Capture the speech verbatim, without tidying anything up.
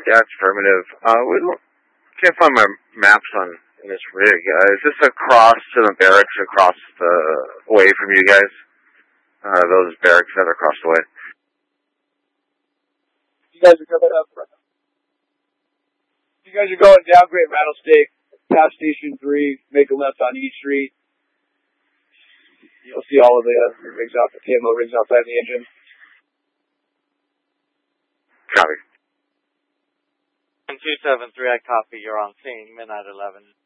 Yeah, it's affirmative. Uh, we don't, can't find my maps on in this rig. Uh, is this across to the barracks across the way from you guys? Uh, those barracks that are across the way. You guys are coming up. You guys are going down Great Rattlesnake, past Station three, make a left on E Street. You'll see all of the uh, rigs out, the camo rigs outside the engine. Copy. two seven three, I copy. You're on scene, midnight eleven.